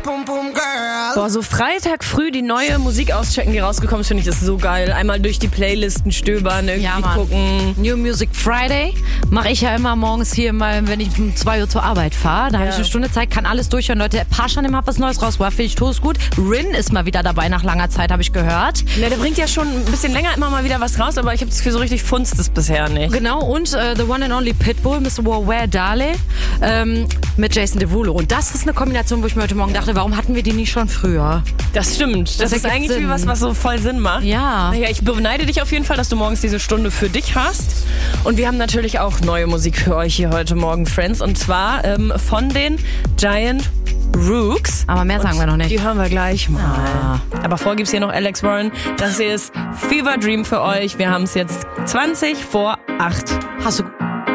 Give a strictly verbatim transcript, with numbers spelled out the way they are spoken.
Boah, so Freitag früh die neue Musik auschecken, die rausgekommen ist, finde ich das so geil. Einmal durch die Playlisten stöbern, irgendwie Ja, Mann. gucken. New Music Friday mache ich ja immer morgens hier mal, wenn ich um zwei Uhr zur Arbeit fahre. Da habe ich eine Stunde Zeit, kann alles durchhören. Leute, Paschanim hat was Neues rausgebracht, finde ich todes gut. Rin ist mal wieder dabei nach langer Zeit, habe ich gehört. Na, der bringt ja schon ein bisschen länger immer mal wieder was raus, aber ich habe das Gefühl, so richtig funzt es bisher nicht. Genau, und äh, The One and Only Pitbull, Mister Where Dale, ähm, mit Jason Derulo. Und das ist eine Kombination, wo ich mir heute Morgen dachte, warum hatten wir die nicht schon früher? Das stimmt. Das, Das ist ergibt eigentlich Sinn. wie was, was so voll Sinn macht. Ja. Naja, ich beneide dich auf jeden Fall, dass du morgens diese Stunde für dich hast. Und wir haben natürlich auch neue Musik für euch hier heute Morgen, Friends. Und zwar ähm, von den Giant Rooks. Aber mehr sagen wir noch nicht. Die hören wir gleich mal. Ah. Aber vorher gibt's hier noch Alex Warren. Das hier ist Fever Dream für euch. Wir haben es jetzt zwanzig vor acht. Hast du